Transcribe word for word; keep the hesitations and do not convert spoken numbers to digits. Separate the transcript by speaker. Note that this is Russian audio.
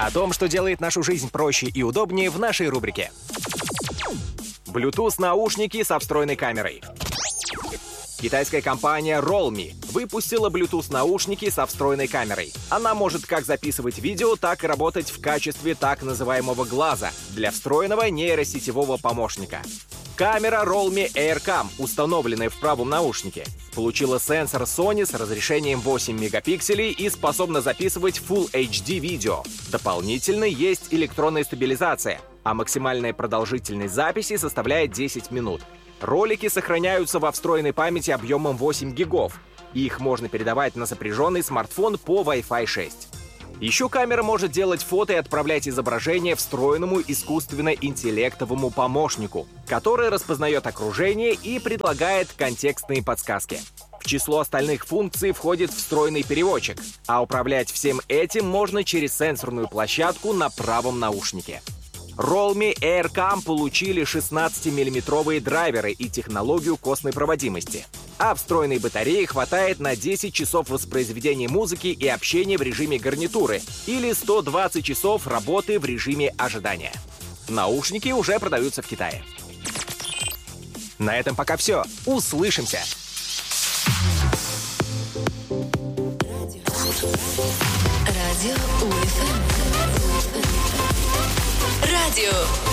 Speaker 1: О том, что делает нашу жизнь проще и удобнее, в нашей рубрике. Bluetooth-наушники со встроенной камерой. Китайская компания Realme выпустила Bluetooth-наушники со встроенной камерой. Она может как записывать видео, так и работать в качестве так называемого глаза для встроенного нейросетевого помощника. Камера Realme AirCam, установленная в правом наушнике, получила сенсор Sony с разрешением восемь мегапикселей и способна записывать Full эйч ди видео. Дополнительно есть электронная стабилизация, а максимальная продолжительность записи составляет десять минут. Ролики сохраняются во встроенной памяти объемом восемь гигов. Их можно передавать на сопряженный смартфон по Wi-Fi шесть. Еще камера может делать фото и отправлять изображение встроенному искусственно-интеллектовому помощнику, который распознает окружение и предлагает контекстные подсказки. В число остальных функций входит встроенный переводчик, а управлять всем этим можно через сенсорную площадку на правом наушнике. Realme AirCam получили шестнадцатимиллиметровые драйверы и технологию костной проводимости. А встроенной батареи хватает на десять часов воспроизведения музыки и общения в режиме гарнитуры или сто двадцать часов работы в режиме ожидания. Наушники уже продаются в Китае. На этом пока все. Услышимся!
Speaker 2: Радио УФМ. Радио